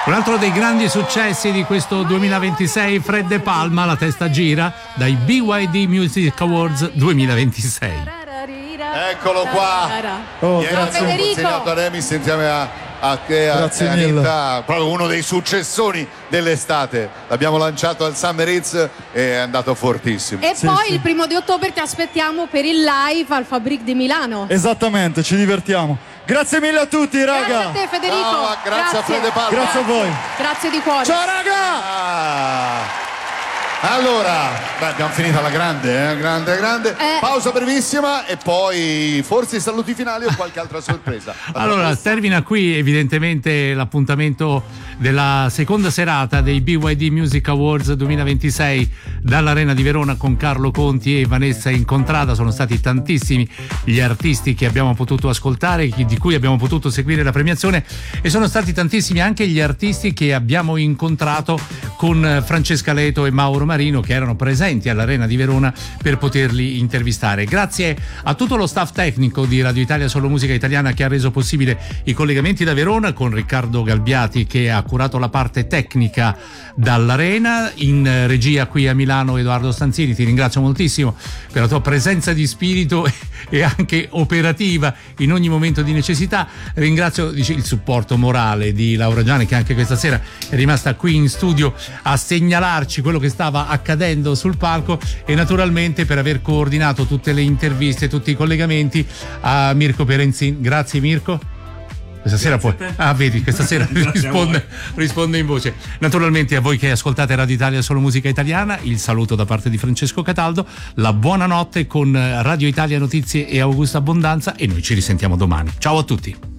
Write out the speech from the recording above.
Un altro dei grandi successi di questo 2026, Fred De Palma, La testa gira, dai BYD Music Awards 2026. Eccolo qua. Grazie Federico. Remis insieme grazie mille. Proprio uno dei successoni dell'estate. L'abbiamo lanciato al Summer Hits e è andato fortissimo. E poi il 1° ottobre ti aspettiamo per il live al Fabric di Milano. Esattamente, ci divertiamo. Grazie mille a tutti, raga. Grazie a te, Federico. Ciao, grazie a Fede Palma. Grazie a voi. Grazie di cuore. Ciao raga. Allora, abbiamo finito alla grande, grande. Pausa brevissima e poi forse i saluti finali o qualche altra sorpresa. Allora, termina qui evidentemente l'appuntamento della seconda serata dei BYD Music Awards 2026 dall'Arena di Verona con Carlo Conti e Vanessa Incontrada. Sono stati tantissimi gli artisti che abbiamo potuto ascoltare, di cui abbiamo potuto seguire la premiazione, e sono stati tantissimi anche gli artisti che abbiamo incontrato con Francesca Leto e Mauro Marino, che erano presenti all'Arena di Verona per poterli intervistare. Grazie a tutto lo staff tecnico di Radio Italia Solo Musica Italiana che ha reso possibile i collegamenti da Verona, con Riccardo Galbiati che ha curato la parte tecnica dall'Arena. In regia qui a Milano Edoardo Stanzini, ti ringrazio moltissimo per la tua presenza di spirito e anche operativa in ogni momento di necessità. Ringrazio il supporto morale di Laura Gianni, che anche questa sera è rimasta qui in studio a segnalarci quello che stava accadendo sul palco, e naturalmente per aver coordinato tutte le interviste, tutti i collegamenti, a Mirko Perenzin. Grazie Mirko. Questa sera poi vedi, questa sera risponde in voce. Naturalmente a voi che ascoltate Radio Italia Solo Musica Italiana, il saluto da parte di Francesco Cataldo, la buonanotte con Radio Italia Notizie e Augusta Abbondanza, e noi ci risentiamo domani. Ciao a tutti.